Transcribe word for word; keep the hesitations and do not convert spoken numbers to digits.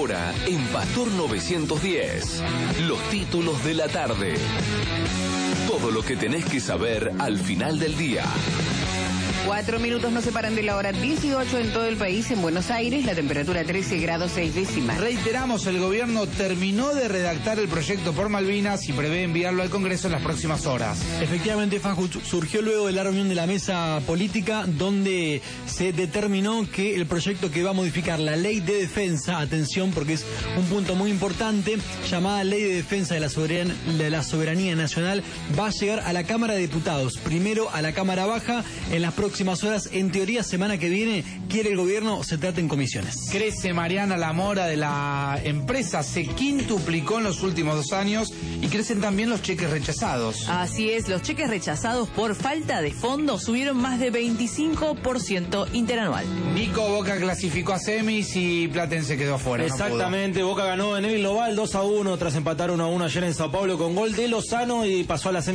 Ahora, en Pastor novecientos diez, los títulos de la tarde. Todo lo que tenés que saber al final del día. Cuatro minutos nos separan de la hora dieciocho en todo el país. En Buenos Aires, la temperatura trece grados seis décimas. Reiteramos, el gobierno terminó de redactar el proyecto por Malvinas y prevé enviarlo al Congreso en las próximas horas. Efectivamente, Faju, surgió luego de la reunión de la mesa política donde se determinó que el proyecto que va a modificar la ley de defensa, atención porque es un punto muy importante, llamada Ley de Defensa de la Soberanía, de la Soberanía Nacional, va a llegar a la Cámara de Diputados, primero a la Cámara Baja, en las próximas horas, en teoría semana que viene, quiere el gobierno se trate en comisiones. Crece, Mariana, la mora de la empresa, se quintuplicó en los últimos dos años y crecen también los cheques rechazados. Así es, los cheques rechazados por falta de fondos subieron más de veinticinco por ciento interanual. Nico, Boca clasificó a semis y Platense quedó afuera. Exactamente, no Boca ganó en el global dos a uno tras empatar uno a uno ayer en Sao Paulo con gol de Lozano y pasó a la semi.